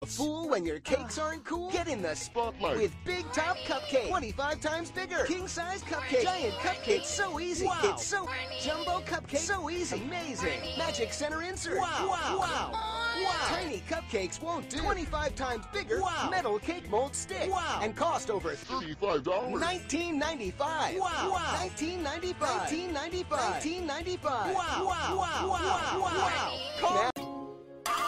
Fool when your cakes aren't cool? Get in the Spotlight. with Big Top Cupcake. 25 times bigger. King size cupcake. Giant cupcake. So easy. Wow. It's so jumbo cupcake. So easy. Amazing. Magic center insert. Wow. Wow. Wow. Wow. Tiny cupcakes won't do. 25 times bigger. Wow. Metal cake mold stick. Wow. And cost over $35. $19.95. Wow. Wow. $19.95. $19.95. $19.95. Wow. Wow. Wow. Wow. Call